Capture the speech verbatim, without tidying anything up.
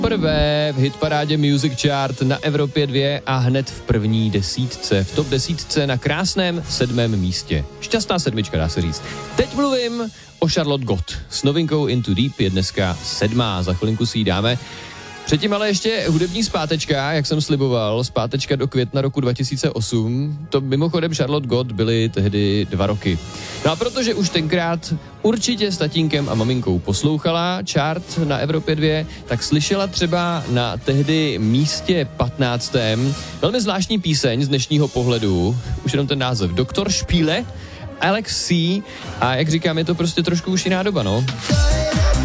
Prvé v hitparádě Music Chart na Evropě dva a hned v první desítce, v top desítce na krásném sedmém místě. Šťastná sedmička, dá se říct. Teď mluvím o Charlotte Gott. S novinkou Into Deep je dneska sedmá, za chvilinku si ji dáme. Předtím ale ještě hudební zpátečka, jak jsem sliboval, zpátečka do května roku dva tisíce osm. To mimochodem Charlotte Gott byly tehdy dva roky. No a protože už tenkrát určitě s tatínkem a maminkou poslouchala chart na Evropě dva, tak slyšela třeba na tehdy místě patnáctém velmi zvláštní píseň z dnešního pohledu, už jenom ten název, Doktor Špíle, Alex C. A jak říkám, je to prostě trošku už jiná doba, no.